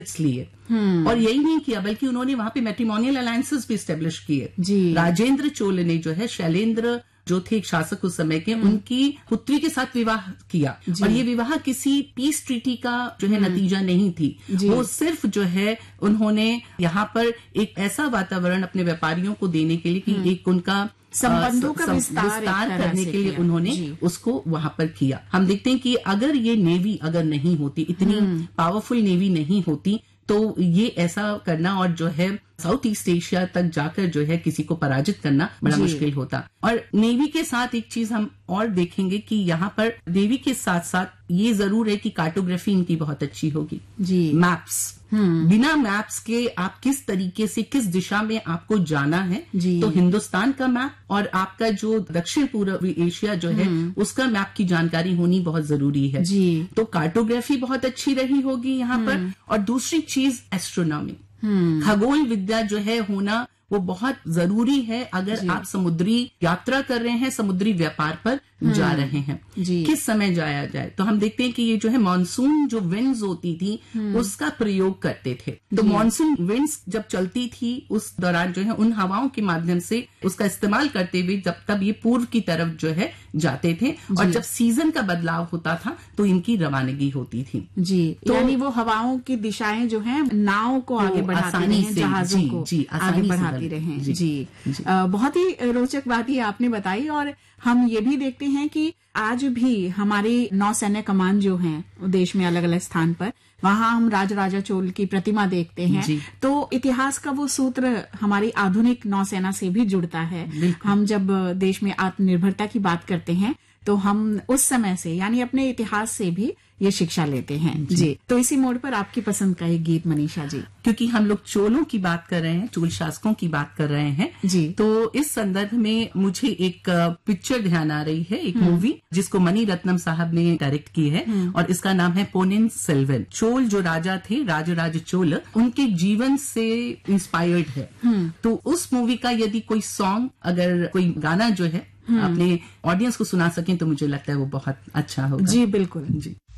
इसलिए। और यही नहीं किया बल्कि उन्होंने वहां पे मैट्रिमोनियल अलायंसेस भी स्टेब्लिश किए। राजेंद्र चोल ने जो है शैलेंद्र जो थे एक शासक उस समय के, उनकी पुत्री के साथ विवाह किया और ये विवाह किसी पीस ट्रीटी का जो है नतीजा नहीं थी। वो सिर्फ जो है उन्होंने यहाँ पर एक ऐसा वातावरण अपने व्यापारियों को देने के लिए कि एक उनका संबंधों का विस्तार करने के लिए उन्होंने उसको वहां पर किया। हम देखते हैं कि अगर ये नेवी अगर नहीं होती, इतनी पावरफुल नेवी नहीं होती, तो ये ऐसा करना और जो है साउथ ईस्ट एशिया तक जाकर जो है किसी को पराजित करना बड़ा मुश्किल होता। और नेवी के साथ एक चीज हम और देखेंगे कि यहाँ पर नेवी के साथ साथ ये जरूर है कि कार्टोग्राफी इनकी बहुत अच्छी होगी। मैप्स, बिना मैप्स के आप किस तरीके से किस दिशा में आपको जाना है, तो हिंदुस्तान का मैप और आपका जो दक्षिण पूर्वी एशिया जो है उसका मैप की जानकारी होनी बहुत जरूरी है। तो कार्टोग्राफी बहुत अच्छी रही होगी यहाँ पर। और दूसरी चीज एस्ट्रोनॉमी, खगोल विद्या जो है होना वो बहुत जरूरी है अगर आप समुद्री यात्रा कर रहे हैं, समुद्री व्यापार पर जा रहे हैं। किस समय जाया जाए, तो हम देखते हैं कि ये जो है मानसून जो विंड्स होती थी उसका प्रयोग करते थे। तो मानसून विंड्स जब चलती थी उस दौरान जो है उन हवाओं के माध्यम से उसका इस्तेमाल करते हुए जब तब ये पूर्व की तरफ जो है जाते थे और जब सीजन का बदलाव होता था तो इनकी रवानगी होती थी। तो यानी वो हवाओं की दिशाएं जो है नाव को आगे बढ़ाती रहे, जहाजों को आगे बढ़ाती रहे। जी, बहुत ही रोचक बात ये आपने बताई। और हम ये भी देखते हैं कि आज भी हमारी नौसैन्य कमान जो है देश में अलग अलग स्थान पर, वहां हम राजराजा चोल की प्रतिमा देखते हैं। तो इतिहास का वो सूत्र हमारी आधुनिक नौसेना से भी जुड़ता है। हम जब देश में आत्मनिर्भरता की बात करते हैं तो हम उस समय से यानी अपने इतिहास से भी ये शिक्षा लेते हैं। जी, तो इसी मोड़ पर आपकी पसंद का एक गीत मनीषा जी, क्योंकि हम लोग चोलों की बात कर रहे हैं, चोल शासकों की बात कर रहे हैं जी, तो इस संदर्भ में मुझे एक पिक्चर ध्यान आ रही है, एक मूवी जिसको मणि रत्नम साहब ने डायरेक्ट की है और इसका नाम है पोनिन सेल्वन। चोल जो राजा थे, राजराज चोल, उनके जीवन से इंस्पायर्ड है। तो उस मूवी का यदि कोई सॉन्ग, अगर कोई गाना जो है अपने ऑडियंस को सुना सकें तो मुझे लगता है वो बहुत अच्छा होगा। जी बिल्कुल जी।